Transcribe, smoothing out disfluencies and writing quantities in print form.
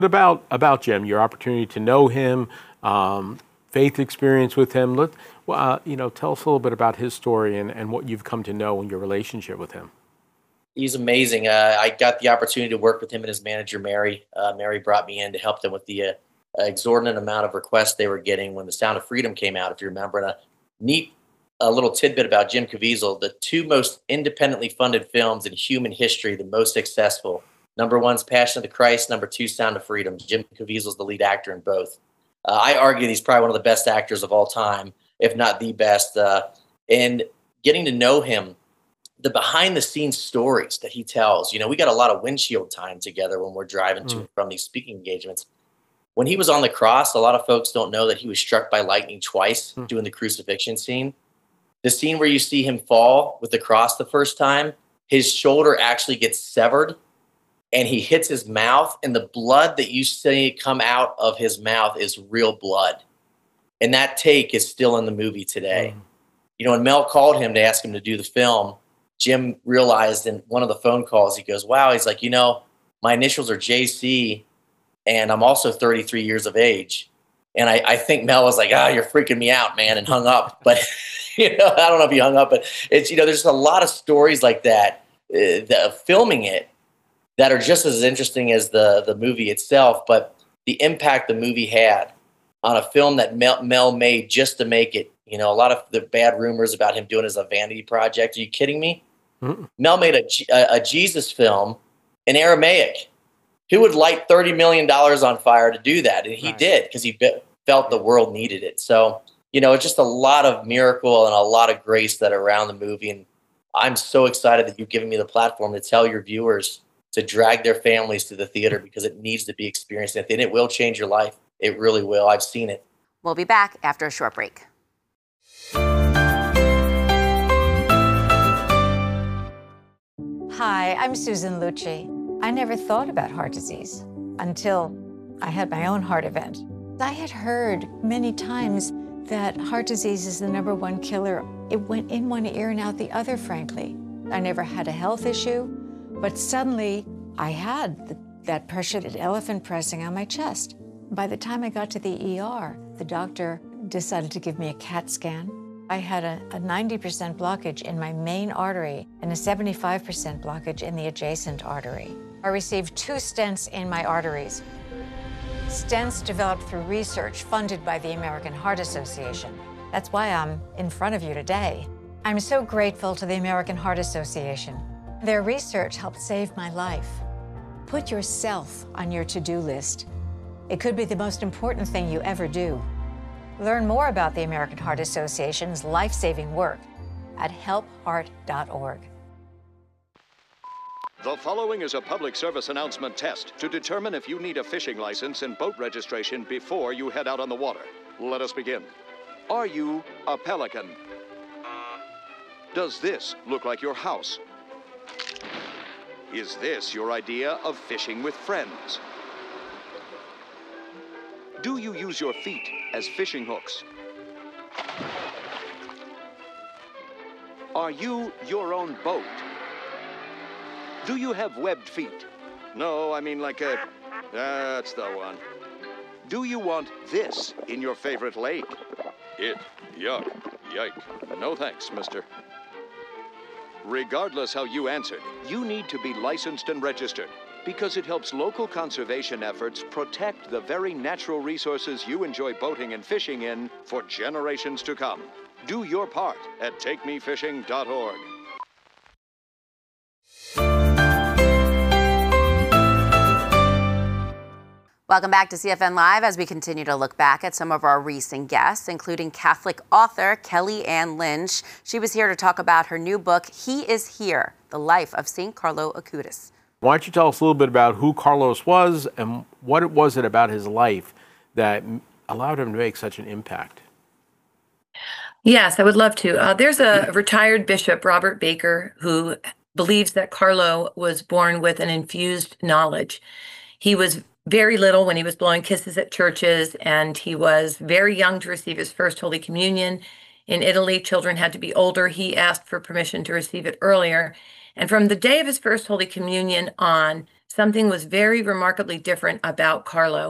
What about Jim? Your opportunity to know him, faith experience with him. Tell us a little bit about his story and what you've come to know in your relationship with him. He's amazing. I got the opportunity to work with him and his manager, Mary. Mary brought me in to help them with the exorbitant amount of requests they were getting when The Sound of Freedom came out, if you remember. And a neat little tidbit about Jim Caviezel, the two most independently funded films in human history, the most successful. Number one's Passion of the Christ. Number two, Sound of Freedom. Jim Caviezel's the lead actor in both. I argue he's probably one of the best actors of all time, if not the best. And getting to know him, the behind the scenes stories that he tells, we got a lot of windshield time together when we're driving to and from these speaking engagements. When he was on the cross, a lot of folks don't know that he was struck by lightning twice doing the crucifixion scene. The scene where you see him fall with the cross the first time, his shoulder actually gets severed and he hits his mouth, and the blood that you see come out of his mouth is real blood. And that take is still in the movie today. When Mel called him to ask him to do the film, Jim realized in one of the phone calls, he goes, wow, he's like, my initials are JC, and I'm also 33 years of age. And I think Mel was like, you're freaking me out, man, and hung up. But, I don't know if he hung up, but it's, there's a lot of stories like that, filming it, that are just as interesting as the movie itself. But the impact the movie had on a film that Mel made just to make it, a lot of the bad rumors about him doing it as a vanity project. Are you kidding me? Mel made a Jesus film in Aramaic. Who would light $30 million on fire to do that? And he did, because he felt the world needed it. So, it's just a lot of miracle and a lot of grace that are around the movie. And I'm so excited that you've given me the platform to tell your viewers to drag their families to the theater, because it needs to be experienced. And it will change your life. It really will. I've seen it. We'll be back after a short break. Hi, I'm Susan Lucci. I never thought about heart disease until I had my own heart event. I had heard many times that heart disease is the #1 killer. It went in one ear and out the other, frankly. I never had a health issue, but suddenly I had that pressure, that elephant pressing on my chest. By the time I got to the ER, the doctor decided to give me a CAT scan. I had a 90% blockage in my main artery and a 75% blockage in the adjacent artery. I received 2 stents in my arteries. Stents developed through research funded by the American Heart Association. That's why I'm in front of you today. I'm so grateful to the American Heart Association. Their research helped save my life. Put yourself on your to-do list. It could be the most important thing you ever do. Learn more about the American Heart Association's life-saving work at helpheart.org. The following is a public service announcement test to determine if you need a fishing license and boat registration before you head out on the water. Let us begin. Are you a pelican? Does this look like your house? Is this your idea of fishing with friends? Do you use your feet as fishing hooks? Are you your own boat? Do you have webbed feet? No, I mean like a... That's the one. Do you want this in your favorite lake? Yuck, yike. No thanks, mister. Regardless how you answered, you need to be licensed and registered, because it helps local conservation efforts protect the very natural resources you enjoy boating and fishing in for generations to come. Do your part at takemefishing.org. Welcome back to CFN Live as we continue to look back at some of our recent guests, including Catholic author Kelly Ann Lynch. She was here to talk about her new book, He is Here, The Life of St. Carlo Acutis. Why don't you tell us a little bit about who Carlos was and what was it about his life that allowed him to make such an impact? Yes, I would love to. There's a retired bishop, Robert Baker, who believes that Carlo was born with an infused knowledge. He was very little when he was blowing kisses at churches, and he was very young to receive his first Holy Communion. In Italy, children had to be older. He asked for permission to receive it earlier. And from the day of his first Holy Communion on, something was very remarkably different about Carlo.